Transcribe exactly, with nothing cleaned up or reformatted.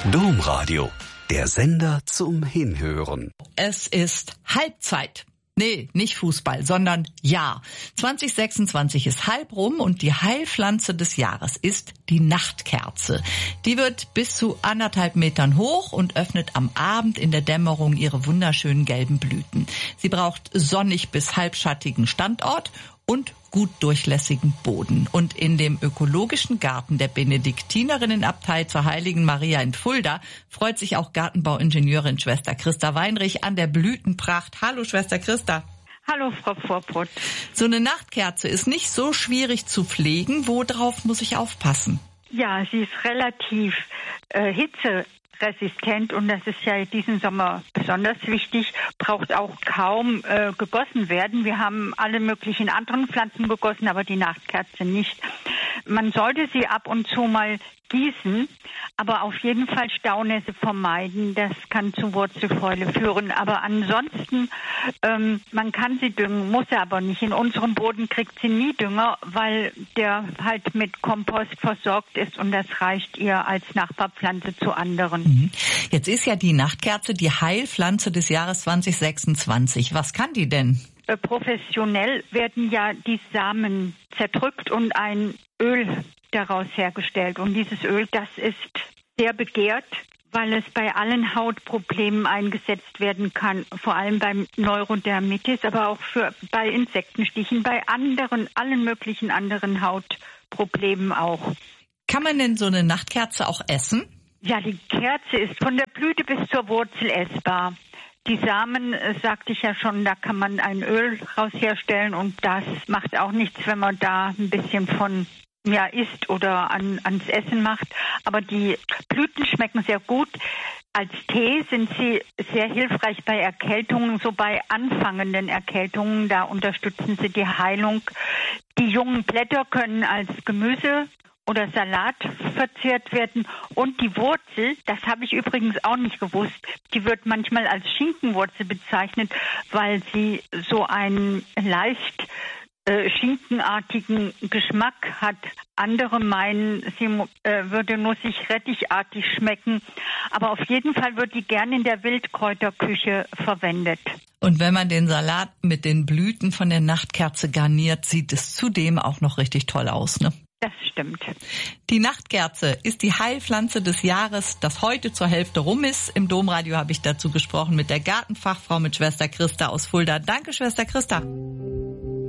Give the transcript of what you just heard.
Domradio, der Sender zum Hinhören. Es ist Halbzeit. Nee, nicht Fußball, sondern Jahr. zwanzig sechsundzwanzig ist halb rum und die Heilpflanze des Jahres ist die Nachtkerze. Die wird bis zu anderthalb Metern hoch und öffnet am Abend in der Dämmerung ihre wunderschönen gelben Blüten. Sie braucht sonnig bis halbschattigen Standort und gut durchlässigen Boden. Und in dem ökologischen Garten der Benediktinerinnenabtei zur Heiligen Maria in Fulda freut sich auch Gartenbauingenieurin Schwester Christa Weinrich an der Blütenpracht. Hallo Schwester Christa. Hallo Frau Vorbrot. So eine Nachtkerze ist nicht so schwierig zu pflegen. Worauf muss ich aufpassen? Ja, sie ist relativ äh, hitzeresistent und das ist ja diesen Sommer besonders wichtig, braucht auch kaum äh, gegossen werden. Wir haben alle möglichen anderen Pflanzen gegossen, aber die Nachtkerze nicht. Man sollte sie ab und zu mal gießen, aber auf jeden Fall Staunässe vermeiden. Das kann zu Wurzelfäule führen. Aber ansonsten, ähm, man kann sie düngen, muss sie aber nicht. In unserem Boden kriegt sie nie Dünger, weil der halt mit Kompost versorgt ist und das reicht ihr als Nachbarpflanze zu anderen. Jetzt ist ja die Nachtkerze die Heilpflanze des Jahres zwanzig sechsundzwanzig. Was kann die denn? Professionell werden ja die Samen zerdrückt und ein Öl daraus hergestellt. Und dieses Öl, das ist sehr begehrt, weil es bei allen Hautproblemen eingesetzt werden kann, vor allem beim Neurodermitis, aber auch für, bei Insektenstichen, bei anderen, allen möglichen anderen Hautproblemen auch. Kann man denn so eine Nachtkerze auch essen? Ja, die Kerze ist von der Blüte bis zur Wurzel essbar. Die Samen, äh, sagte ich ja schon, da kann man ein Öl raus herstellen und das macht auch nichts, wenn man da ein bisschen von ja, isst oder an, ans Essen macht. Aber die Blüten schmecken sehr gut. Als Tee sind sie sehr hilfreich bei Erkältungen, so bei anfangenden Erkältungen. Da unterstützen sie die Heilung. Die jungen Blätter können als Gemüse oder Salat verzehrt werden. Und die Wurzel, das habe ich übrigens auch nicht gewusst, die wird manchmal als Schinkenwurzel bezeichnet, weil sie so einen leicht äh, schinkenartigen Geschmack hat. Andere meinen, sie äh, würde nussig-rettichartig schmecken. Aber auf jeden Fall wird die gern in der Wildkräuterküche verwendet. Und wenn man den Salat mit den Blüten von der Nachtkerze garniert, sieht es zudem auch noch richtig toll aus, ne? Das stimmt. Die Nachtkerze ist die Heilpflanze des Jahres, das heute zur Hälfte rum ist. Im Domradio habe ich dazu gesprochen mit der Gartenfachfrau, mit Schwester Christa aus Fulda. Danke, Schwester Christa.